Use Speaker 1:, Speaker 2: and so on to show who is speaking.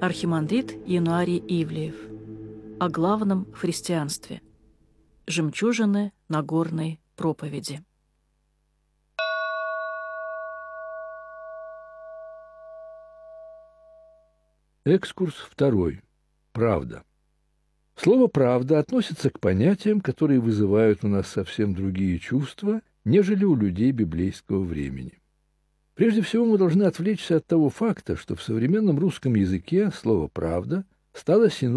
Speaker 1: Архимандрит Януарий Ивлеев. О главном в христианстве. Жемчужины Нагорной проповеди.
Speaker 2: Экскурс 2. Правда. Слово «правда» относится к понятиям, которые вызывают у нас совсем другие чувства, нежели у людей библейского времени. Прежде всего, мы должны отвлечься от того факта, что в современном русском языке слово «правда» стало синонимом